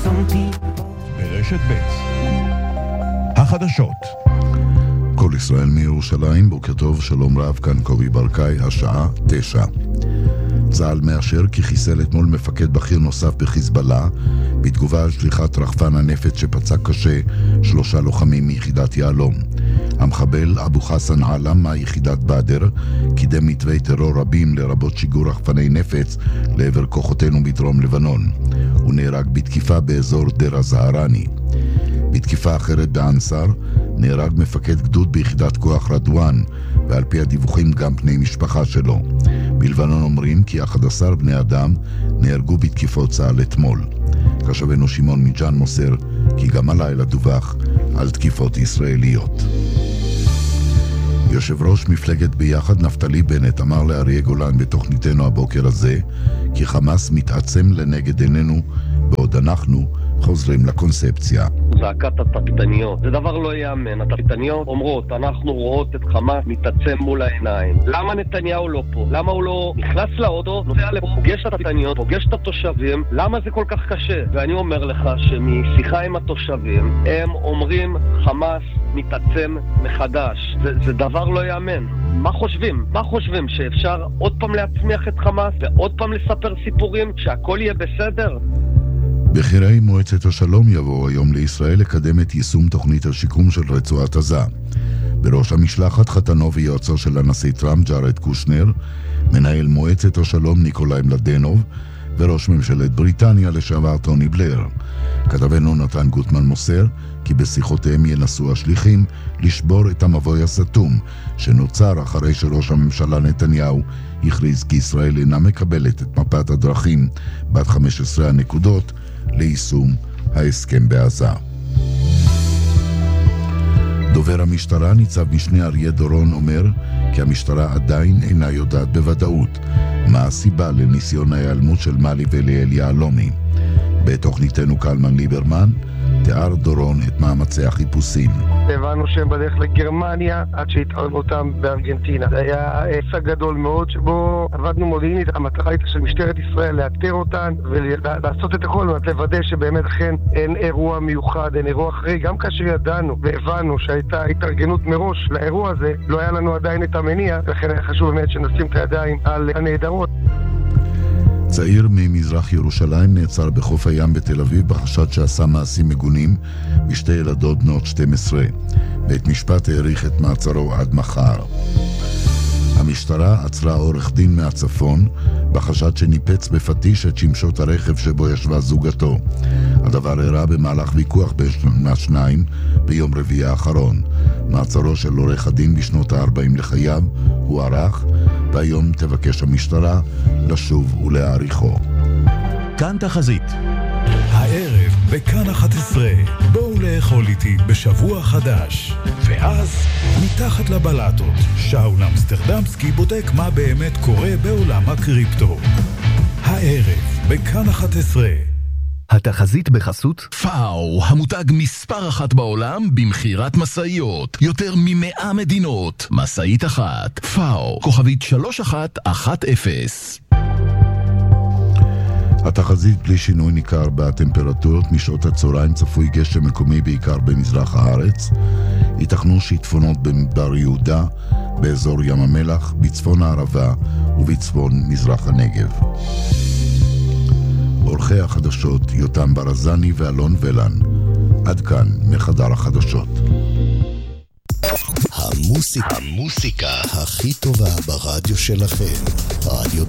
ברשת ב' החדשות. כל ישראל מירושלים, בוקר טוב, שלום רב, כאן קובי ברקאי, השעה 9. צה"ל מאשר כי חיסל אתמול מפקד בכיר נוסף בחיזבאללה, בתגובה על שליחת רחפן הנפץ שפצע קשה 3 לוחמים מיחידת יעלום. המחבל אבו חסן עלם מהיחידת בדר קידם מתווי טרור רבים לרבות שיגור רחפני נפץ לעבר כוחותינו בדרום לבנון. הוא נהרג בתקיפה באזור דיר הזהרני. בתקיפה אחרת באנסר נהרג מפקד גדוד ביחידת כוח רדואן, ועל פי הדיווחים גם בני משפחה שלו. בלבנון אומרים כי 11 בני אדם נהרגו בתקיפות צה"ל אתמול. כתבנו שמעון מג'אן מוסר כי גם הלילה דווח על תקיפות ישראליות. יושב ראש מפלגת ביחד נפתלי בנט אמר לאריה גולן בתוכניתנו הבוקר הזה כי חמאס מתעצם לנגד עינינו בעוד אנחנו חוזרים לקונספציה. זעקת התקטניות, זה דבר לא יאמן. התקטניות אומרות, אנחנו רואות את חמאס מתעצם מול העיניים. למה נתניהו לא פה? למה הוא לא נכנס לאוטו, נוסע לפה, פוגש את התקטניות, פוגש את התושבים? למה זה כל כך קשה? ואני אומר לך שמשיחה עם התושבים, הם אומרים חמאס מתעצם מחדש. זה דבר לא יאמן. מה חושבים? מה חושבים? שאפשר עוד פעם להצמיח את חמאס ועוד פעם לספר סיפורים שהכל יהיה בסדר? בכירי מועצת השלום יבואו היום לישראל לקדם את יישום תוכנית השיקום של רצועת עזה. בראש המשלחת חתנו ויועצו של הנשיא טראמפ ג'ארד קושנר, מנהל מועצת השלום ניקולאי מלדנוב, וראש ממשלת בריטניה לשעבר טוני בלר. כתבנו נתן גוטמן מוסר כי בשיחותיהם ינסו השליחים לשבור את המבוי הסתום שנוצר אחרי שראש הממשלה נתניהו הכריז כי ישראל אינה מקבלת את מפת הדרכים בת 15 הנקודות ליישום ההסכם בעזה. דובר המשטרה ניצב משנה אריה דורון אומר כי המשטרה עדיין אינה יודעת בוודאות מה הסיבה לניסיון ההיעלמות של מלי וליאל יעלומי. בתוכניתנו קלמן ליברמן תיאר דורון את מאמצי החיפושים. הבנו שהם בדרך לגרמניה עד שהתערב אותם בארגנטינה. זה היה הישג גדול מאוד שבו עבדנו מודיעינית. המטרה הייתה של משטרת ישראל לאתר אותן ולעשות את הכל לוודא שבאמת אכן אין אירוע מיוחד, אין אירוע אחרי. גם כאשר ידענו והבנו שהייתה התארגנות מראש לאירוע הזה, לא היה לנו עדיין את המניע, ולכן היה חשוב באמת שנשים את הידיים על הנהדרות. צעיר ממזרח ירושלים נעצר בחוף הים בתל אביב בחשד שעשה מעשים מגונים בשתי ילדות בנות 12. בית משפט העריך את מעצרו עד מחר. המשטרה עצרה עורך דין מהצפון בחשד שניפץ בפטיש את שמשות הרכב שבו ישבה זוגתו. הדבר אירע במהלך ויכוח בין השניים ביום רביעי האחרון. מעצרו של עורך הדין בשנות ה-40 לחייו הוא ערך, והיום תבקש המשטרה לשוב ולהעריכו. כאן תחזית. הערב בכאן 11 בואו לאכול איתי בשבוע חדש. ואז מתחת לבלטות שאול אמסטרדמסקי בודק מה באמת קורה בעולם הקריפטו. הערב בכאן 11. התחזית בחסות פאו, המותג מספר 1 בעולם במחירת מסעיות, יותר מ100 מדינות. מסעית אחת, פאו, כוכבית 3110. התחזית בלי שינוי ניכר בטמפרטורות. משעות הצהריים צפוי גשם מקומי בעיקר במזרח הארץ. ייתכנו שיטפונות במדבר יהודה, באזור ים המלח, בצפון הערבה ובצפון מזרח הנגב. עורכי החדשות יותם ברזני ואלון ולן. עד כאן מחדר החדשות. המוסיקה הכי טובה ברדיו שלכם, רדיו